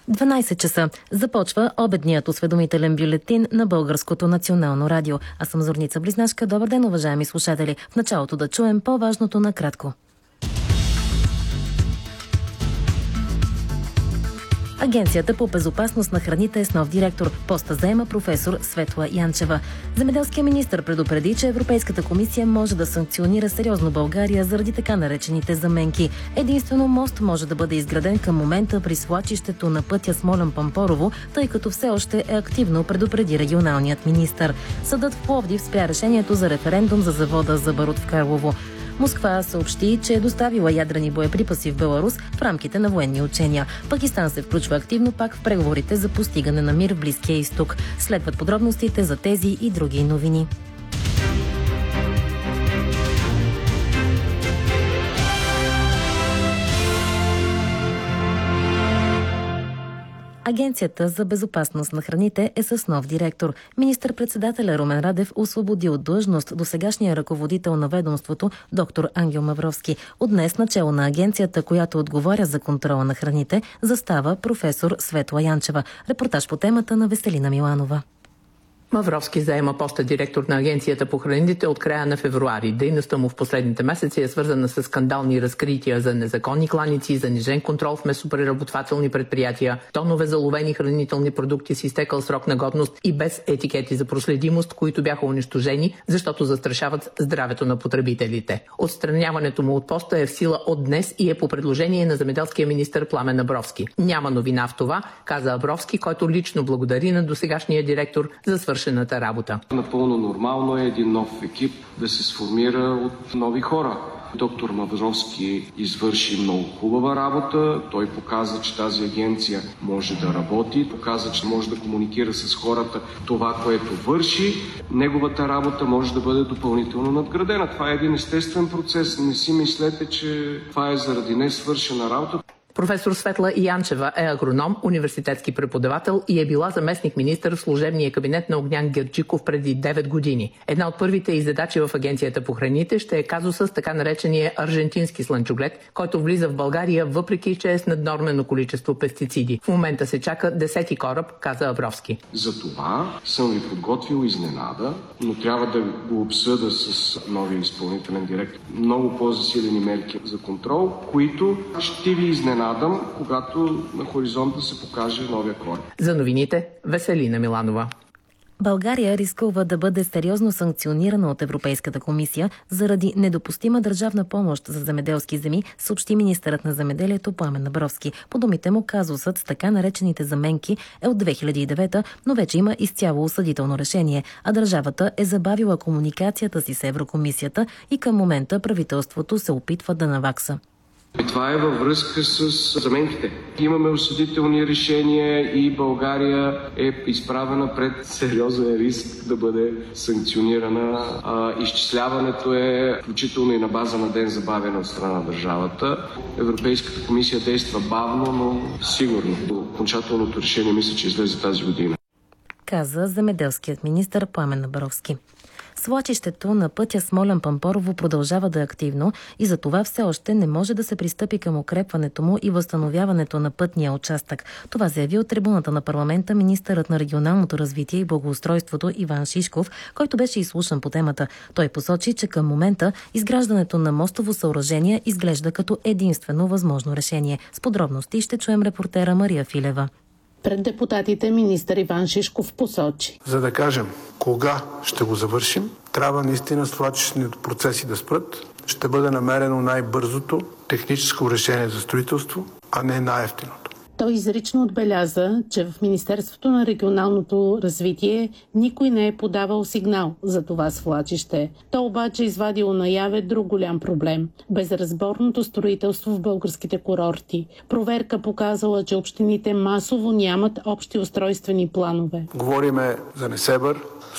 12 часа. Започва обедният осведомителен бюлетин на Българското национално радио. Аз съм Зорница Близнашка. Добър ден, уважаеми слушатели. В началото да чуем по-важното накратко. Агенцията по безопасност на храните е с нов директор. Поста заема професор Светла Янчева. Земеделският министър предупреди, че Европейската комисия може да санкционира сериозно България заради така наречените заменки. Единствено мост може да бъде изграден към момента при свлачището на пътя Смолян-Пампорово, тъй като все още е активно, предупреди регионалният министър. Съдът в Пловдив спря решението за референдум за завода за барут в Карлово. Москва съобщи, че е доставила ядрени боеприпаси в Беларус в рамките на военни учения. Пакистан се включва активно пак в преговорите за постигане на мир в Близкия изток. Следват подробностите за тези и други новини. Агенцията за безопасност на храните е с нов директор. Министър-председателя Румен Радев освободи от длъжност досегашния ръководител на ведомството доктор Ангел Мавровски. От днес начело на агенцията, която отговаря за контрола на храните, застава професор Светла Янчева. Репортаж по темата на Веселина Миланова. Мавровски заема поста директор на Агенцията по храните от края на февруари. Дейността му в последните месеци е свързана с скандални разкрития за незаконни кланици, занижен контрол в месопреработвателни предприятия, тонове заловени хранителни продукти с изтекал срок на годност и без етикети за проследимост, които бяха унищожени, защото застрашават здравето на потребителите. Отстраняването му от поста е в сила от днес и е по предложение на земеделския министър Пламен Абровски. Няма новина в това, каза Абровски, който лично благодари на досегашния директор за свършената работа. Напълно нормално е един нов екип да се сформира от нови хора. Доктор Мавровски извърши много хубава работа. Той показа, че тази агенция може да работи, показа, че може да комуникира с хората това, което върши. Неговата работа може да бъде допълнително надградена. Това е един естествен процес. Не си мислете, че това е заради несвършена работа. Професор Светла Янчева е агроном, университетски преподавател и е била заместник-министър в служебния кабинет на Огнян Герджиков преди 9 години. Една от първите й задачи в Агенцията по храните ще е казуса с така наречения аржентински слънчоглед, който влиза в България, въпреки че е с наднормено количество пестициди. В момента се чака 10-ти кораб, каза Абровски. За това съм ви подготвил изненада, но трябва да го обсъда с новия изпълнителен директор. Много по-засилени мерки за контрол, които ще ви изненадам, когато на хоризонта се покаже новия кораб. За новините Веселина Миланова. България рискува да бъде сериозно санкционирана от Европейската комисия заради недопустима държавна помощ за земеделски земи, съобщи министърът на земеделието Пламен Абровски. По думите му, казусът с така наречените заменки е от 2009, но вече има изцяло осъдително решение, а държавата е забавила комуникацията си с Еврокомисията и към момента правителството се опитва да навакса. Това е във връзка с заменките. Имаме осъдителни решения и България е изправена пред сериозен риск да бъде санкционирана. Изчисляването е включително и на база на ден забавяне от страна на държавата. Европейската комисия действа бавно, но сигурно. Окончателното решение мисля, че излезе тази година. Каза земеделският министър Пламен Абровски. Свлачището на пътя Смолян-Пампорово продължава да е активно и за това все още не може да се пристъпи към укрепването му и възстановяването на пътния участък. Това заяви от трибуната на парламента министърът на регионалното развитие и благоустройството Иван Шишков, който беше изслушан по темата. Той посочи, че към момента изграждането на мостово съоръжение изглежда като единствено възможно решение. С подробности ще чуем репортера Мария Филева. Пред депутатите министър Иван Шишков посочи: за да кажем кога ще го завършим, трябва наистина свлачищните процеси да спрат. Ще бъде намерено най-бързото техническо решение за строителство, а не най-евтиното. Той изрично отбеляза, че в Министерството на регионалното развитие никой не е подавал сигнал за това свлачище. То обаче извадило наяве друг голям проблем – безразборното строителство в българските курорти. Проверка показала, че общините масово нямат общи устройствени планове. Говориме за Несебър,